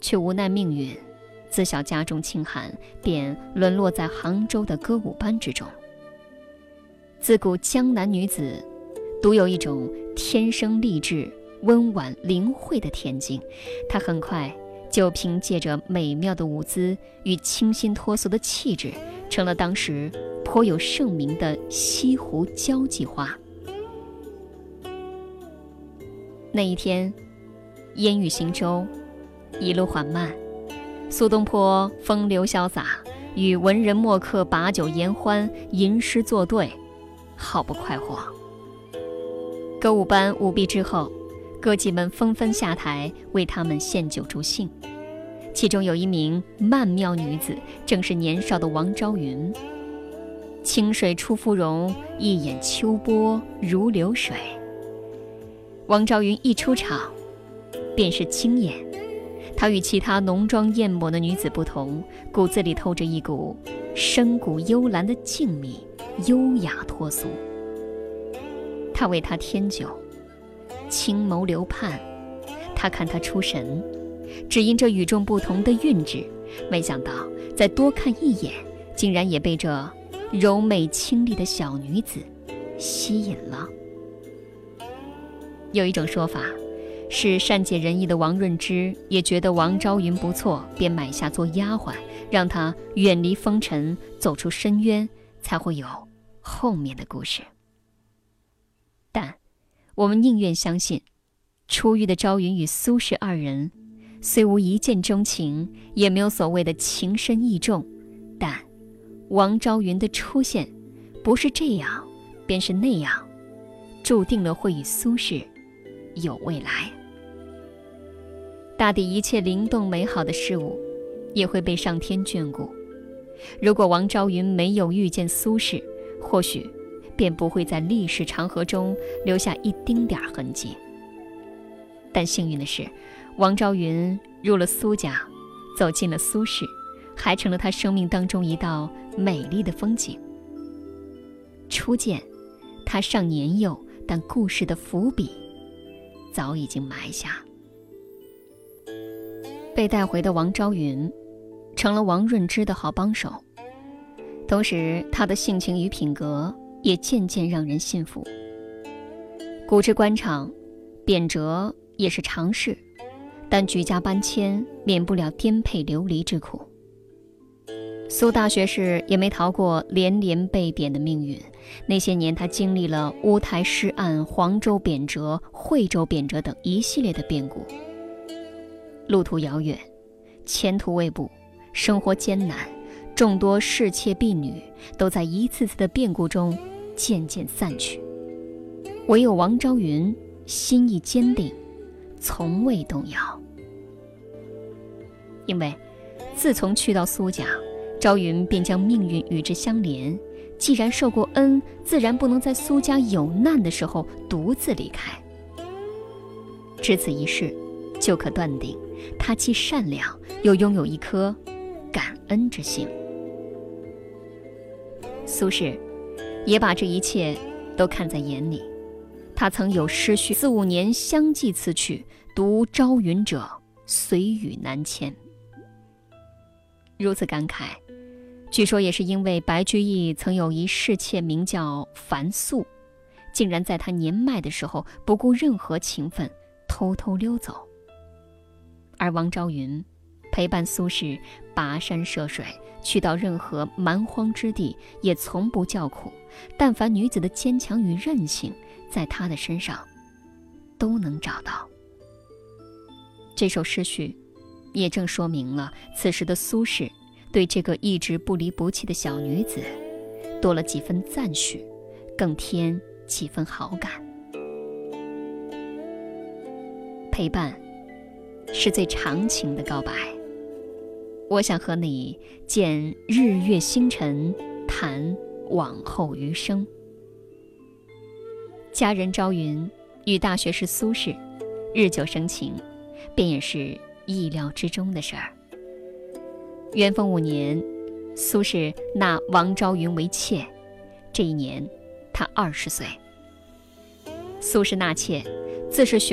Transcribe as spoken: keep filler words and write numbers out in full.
却无奈命运，自小家中清寒，便沦落在杭州的歌舞班之中。自古江南女子独有一种天生丽质、温婉灵慧的天境，她很快就凭借着美妙的舞姿与清新脱俗的气质，成了当时颇有盛名的西湖交际花。那一天，烟雨行舟，一路缓慢，苏东坡风流潇洒，与文人墨客把酒言欢，吟诗作对，好不快活。歌舞班舞毕之后，歌妓们纷纷下台为他们献酒助兴。其中有一名曼妙女子，正是年少的王昭云。清水出芙蓉，一眼秋波如流水。王昭云一出场便是惊艳，她与其他浓妆艳抹的女子不同，骨子里透着一股深谷幽兰的静谧、优雅脱俗。他为她添酒，轻眸流盼，他看她出神，只因这与众不同的韵致，没想到再多看一眼，竟然也被这柔美清丽的小女子吸引了。有一种说法是，善解人意的王润之也觉得王昭云不错，便买下做丫鬟，让她远离风尘，走出深渊，才会有后面的故事。但我们宁愿相信，出狱的昭云与苏轼二人虽无一见钟情，也没有所谓的情深意重，但王昭云的出现不是这样便是那样，注定了会与苏轼有未来。大抵一切灵动美好的事物也会被上天眷顾。如果王昭云没有遇见苏轼，或许便不会在历史长河中留下一丁点痕迹。但幸运的是，王昭云入了苏家，走进了苏轼，还成了他生命当中一道美丽的风景。初见他尚年幼，但故事的伏笔早已经埋下。被带回的王昭云成了王润之的好帮手，同时他的性情与品格也渐渐让人信服。古之官场，贬谪也是常事，但举家搬迁免不了颠沛流离之苦。苏大学士也没逃过连连被贬的命运。那些年他经历了乌台诗案、黄州贬谪、惠州贬谪等一系列的变故。路途遥远，前途未卜，生活艰难，众多侍妾婢女都在一次次的变故中渐渐散去，唯有王昭云心意坚定，从未动摇。因为自从去到苏家，昭云便将命运与之相连，既然受过恩，自然不能在苏家有难的时候独自离开。只此一事，就可断定他既善良，又拥有一颗感恩之心。苏轼也把这一切都看在眼里，他曾有诗序四五年相继此曲，读昭云者，随语难迁。如此感慨，据说也是因为白居易曾有一侍妾名叫樊素，竟然在他年迈的时候不顾任何情分，偷偷溜走。而王昭云陪伴苏轼跋山涉水，去到任何蛮荒之地，也从不叫苦。但凡女子的坚强与韧性，在他的身上都能找到。这首诗序也正说明了此时的苏轼对这个一直不离不弃的小女子多了几分赞许，更添几分好感。陪伴是最长情的告白，我想和你见日月星辰，谈往后余生。佳人昭云与大学士苏轼日久生情，便也是意料之中的事儿。元丰五年，苏轼纳王昭云为妾，这一年他二十岁。苏轼纳妾自是